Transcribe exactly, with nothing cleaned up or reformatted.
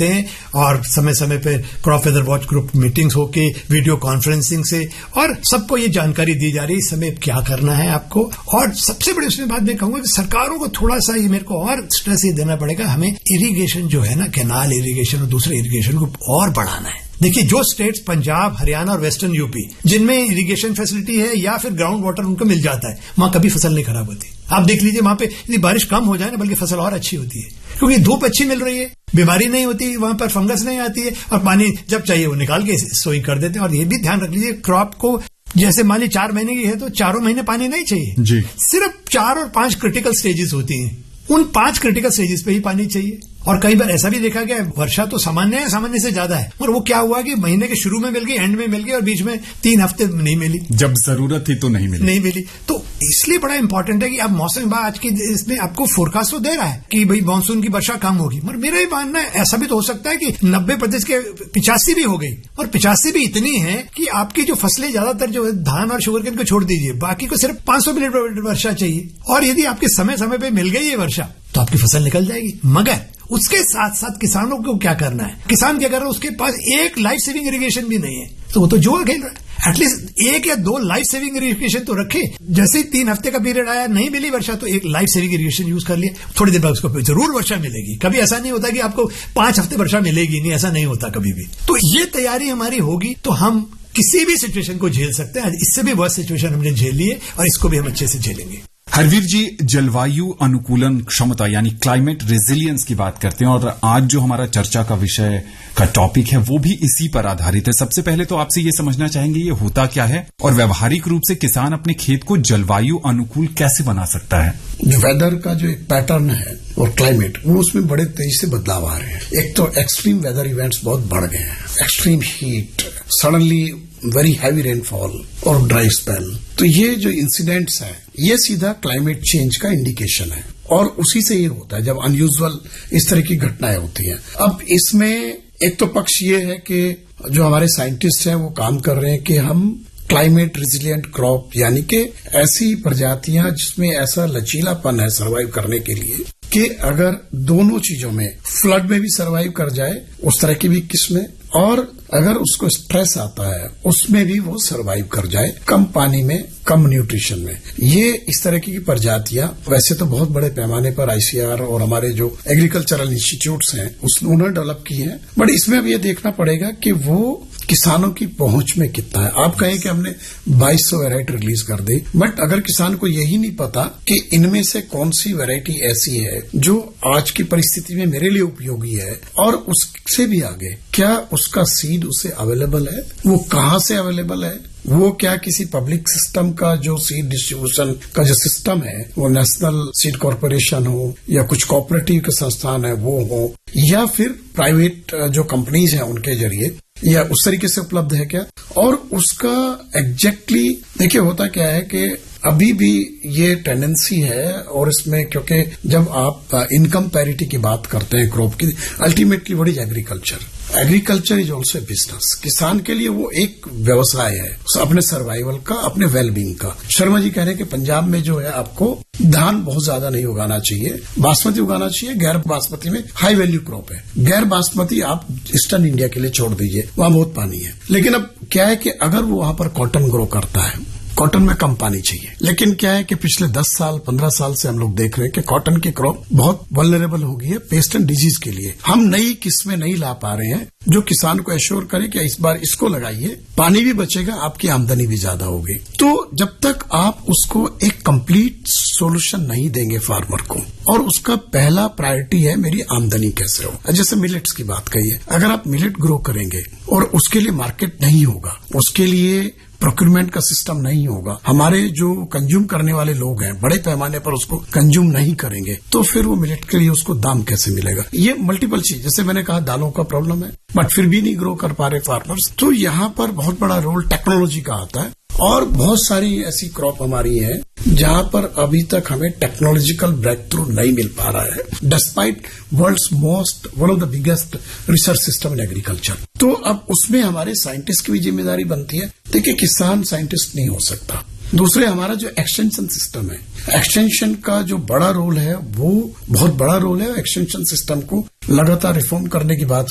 रहते हैं और समय समय पे crop weather watch group meetings होके वीडियो कॉन्फ्रेंसिंग से और सबको ये जानकारी दी जा रही है इस समय क्या करना है आपको। और सबसे बड़ी उसमें बात मैं कहूंगा कि सरकारों को थोड़ा सा ये मेरे को और स्ट्रेस ये देना पड़ेगा, हमें इरिगेशन जो है ना, कैनाल इरिगेशन और दूसरे इरिगेशन को और बढ़ाना है। देखिए, जो स्टेट्स पंजाब, हरियाणा और वेस्टर्न यूपी जिनमें इरिगेशन फैसिलिटी है या फिर ग्राउंड वाटर उनको मिल जाता है, वहां कभी फसल नहीं खराब होती। आप देख लीजिए, वहां पे यदि बारिश कम हो जाए ना, बल्कि फसल और अच्छी होती है, क्योंकि धूप अच्छी मिल रही है, बीमारी नहीं होती, वहां पर फंगस नहीं आती है और पानी जब चाहिए वो निकाल के सोइंग कर देते हैं। और ये भी ध्यान रख लीजिए, क्रॉप को जैसे मान ली चार महीने की है तो चारों महीने पानी नहीं चाहिए जी। सिर्फ चार और पांच क्रिटिकल स्टेजेस होती हैं, उन पांच क्रिटिकल स्टेजेस पे ही पानी चाहिए। और कई बार ऐसा भी देखा गया वर्षा तो सामान्य है, सामान्य से ज्यादा है, और वो क्या हुआ कि महीने के शुरू में मिल गई, एंड में मिल गई और बीच में तीन हफ्ते नहीं मिली, जब जरूरत थी तो नहीं मिली नहीं मिली। तो इसलिए बड़ा इंपॉर्टेंट है कि अब मौसम विभाग आज की इसमें आपको फोरकास्ट तो दे रहा है कि भाई मानसून की वर्षा कम होगी, मगर मेरा ही मानना है ऐसा भी तो हो सकता है कि नब्बे प्रतिशत के पिचासी भी हो गई, और पिचासी भी इतनी है कि आपकी जो फसलें ज्यादातर जो धान और शुगर केन को छोड़ दीजिए, बाकी को सिर्फ पांच सौ मिलीमीटर वर्षा चाहिए, और यदि आपके समय समय पे मिल गई ये वर्षा तो आपकी फसल निकल जाएगी। मगर उसके साथ साथ किसानों को क्या करना है, किसान क्या कर रहा है, उसके पास एक लाइफ सेविंग इरिगेशन भी नहीं है, तो वो तो जुआ खेल रहा है। एटलीस्ट एक या दो लाइफ सेविंग इरिगेशन तो रखे। जैसे ही तीन हफ्ते का पीरियड आया, नहीं मिली वर्षा, तो एक लाइफ सेविंग इरिगेशन यूज कर लिया, थोड़ी देर बाद उसको जरूर वर्षा मिलेगी। कभी ऐसा नहीं होता कि आपको पांच हफ्ते वर्षा मिलेगी नहीं, ऐसा नहीं होता कभी भी। तो ये तैयारी हमारी होगी तो हम किसी भी सिचुएशन को झेल सकते हैं। इससे भी वर्स्ट सिचुएशन हमने झेल ली है और इसको भी हम अच्छे से झेलेंगे। हरवीर जी, जलवायु अनुकूलन क्षमता यानी क्लाइमेट रेजिलियंस की बात करते हैं, और आज जो हमारा चर्चा का विषय का टॉपिक है वो भी इसी पर आधारित है। सबसे पहले तो आपसे ये समझना चाहेंगे ये होता क्या है, और व्यवहारिक रूप से किसान अपने खेत को जलवायु अनुकूल कैसे बना सकता है। वेदर का जो एक पैटर्न है और क्लाइमेट, वो उसमें बड़े तेजी से बदलाव आ रहे हैं। एक तो एक्सट्रीम वेदर इवेंट्स बहुत बढ़ गए हैं, extreme heat, suddenly very heavy rainfall और ड्राई स्पेल। तो ये जो इंसिडेंट्स हैं ये सीधा क्लाइमेट चेंज का इंडिकेशन है, और उसी से ये होता है जब अनयूजुअल इस तरह की घटनाएं होती हैं। अब इसमें एक तो पक्ष ये है कि जो हमारे साइंटिस्ट हैं वो काम कर रहे हैं कि हम क्लाइमेट रेजिलिएंट क्रॉप, यानी कि ऐसी प्रजातियां जिसमें ऐसा लचीलापन है सर्वाइव करने के लिए कि अगर दोनों चीजों में, फ्लड में भी सर्वाइव कर जाए उस तरह की भी किस्में, और अगर उसको स्ट्रेस आता है उसमें भी वो सर्वाइव कर जाए, कम पानी में, कम न्यूट्रिशन में। ये इस तरह की प्रजातियां वैसे तो बहुत बड़े पैमाने पर आईसीआर और हमारे जो एग्रीकल्चरल इंस्टीट्यूट्स हैं उन्होंने डेवलप की हैं, बट इसमें अब ये देखना पड़ेगा कि वो किसानों की पहुंच में कितना है। आप कहें कि हमने बाईस सौ वैरायटी रिलीज कर दी, बट अगर किसान को यही नहीं पता कि इनमें से कौन सी वैरायटी ऐसी है जो आज की परिस्थिति में मेरे लिए उपयोगी है, और उससे भी आगे क्या उसका सीड उसे अवेलेबल है, वो कहाँ से अवेलेबल है, वो क्या किसी पब्लिक सिस्टम का जो सीड डिस्ट्रीब्यूशन का जो सिस्टम है, वो नेशनल सीड कॉर्पोरेशन हो या कुछ कोऑपरेटिव के संस्थान है वो हो, या फिर प्राइवेट जो कंपनीज हैं उनके जरिए, या उस तरीके से उपलब्ध है क्या। और उसका एग्जैक्टली देखिए होता क्या है कि अभी भी ये टेंडेंसी है, और इसमें क्योंकि जब आप इनकम पैरिटी की बात करते हैं क्रॉप की, ultimately what is agriculture, agriculture is also a business. किसान के लिए वो एक व्यवसाय है अपने सर्वाइवल का, अपने वेलबींग का। शर्मा जी कह रहे हैं कि पंजाब में जो है आपको धान बहुत ज्यादा नहीं उगाना चाहिए, बासमती उगाना चाहिए, गैर बासमती में हाई वैल्यू क्रॉप है। गैर बासमती आप ईस्टर्न इंडिया के लिए छोड़ दीजिए, वहां बहुत पानी है। लेकिन अब क्या है कि अगर वो वहां पर कॉटन ग्रो करता है, कॉटन में कम पानी चाहिए, लेकिन क्या है कि पिछले दस साल पंद्रह साल से हम लोग देख रहे हैं कि कॉटन की क्रॉप बहुत वल्नरेबल हो गई है पेस्ट एंड डिजीज के लिए। हम नई किस्में नहीं ला पा रहे हैं जो किसान को एश्योर करे कि इस बार इसको लगाइए, पानी भी बचेगा, आपकी आमदनी भी ज्यादा होगी। तो जब तक आप उसको एक कंप्लीट सोल्यूशन नहीं देंगे फार्मर को, और उसका पहला प्रायोरिटी है मेरी आमदनी कैसे हो। जैसे मिलेट्स की बात कही है, अगर आप मिलेट ग्रो करेंगे और उसके लिए मार्केट नहीं होगा, उसके लिए प्रोक्यूरमेंट का सिस्टम नहीं होगा, हमारे जो कंज्यूम करने वाले लोग हैं बड़े पैमाने पर उसको कंज्यूम नहीं करेंगे, तो फिर वो मिलेट के लिए उसको दाम कैसे मिलेगा। ये मल्टीपल चीज, जैसे मैंने कहा दालों का प्रॉब्लम है, बट फिर भी नहीं ग्रो कर पा रहे फार्मर्स। तो यहाँ पर बहुत बड़ा रोल टेक्नोलॉजी का आता है, और बहुत सारी ऐसी क्रॉप हमारी है जहां पर अभी तक हमें टेक्नोलॉजिकल ब्रेक थ्रू नहीं मिल पा रहा है, despite world's most one of the biggest research system in agriculture. तो अब उसमें हमारे साइंटिस्ट की भी जिम्मेदारी बनती है। देखिए, किसान साइंटिस्ट नहीं हो सकता। दूसरे हमारा जो एक्सटेंशन सिस्टम है, एक्सटेंशन का जो बड़ा रोल है वो बहुत बड़ा रोल है। एक्सटेंशन सिस्टम को लगातार रिफॉर्म करने की बात